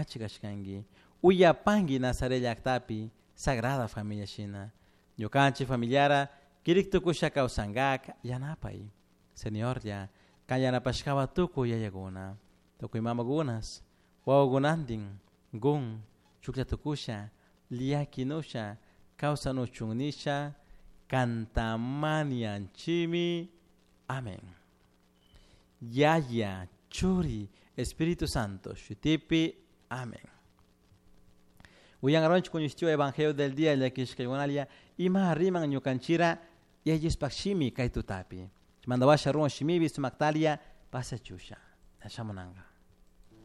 uyachi kashkangi. Uyapangi Nazaret llaktapi sagrada familia shina. Ñukanchik familiara kiriktukusha kawsangak yanapay. Señor ya kayanapashkawa tukuy yayakuna. Tukuy mamakunas, wawakunantin, gun, chuklatukusha, liakinusha, kawsanuchunnisha, kantamanianchimi. Amén. Yaya, Churi, Espíritu Santo, Shutipi. Amén. Uyan aronch kunyustio evangelio del día ya que escribonalia ima riman ñukanchira yayis pakshimi kaitutapi. Mandawasha ron shimi vistu maktalia pasachusha. Nashamunanga.